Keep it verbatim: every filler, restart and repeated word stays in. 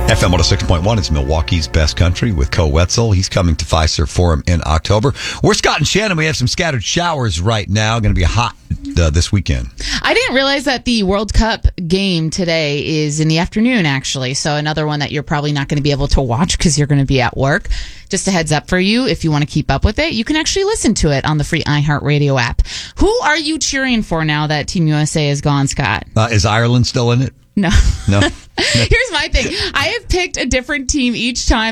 F M one oh six point one is Milwaukee's Best Country with Co Wetzel. He's coming to Fiserv Forum in October. We're Scott and Shannon. We have some scattered showers right now. Going to be hot uh, this weekend. I didn't realize that the World Cup game today is in the afternoon, actually. So another one that you're probably not going to be able to watch because you're going to be at work. Just a heads up for you, if you want to keep up with it, you can actually listen to it on the free iHeartRadio app. Who are you cheering for now that Team U S A is gone, Scott? Uh, is Ireland still in it? No. No. Here's my thing. I have picked a different team each time.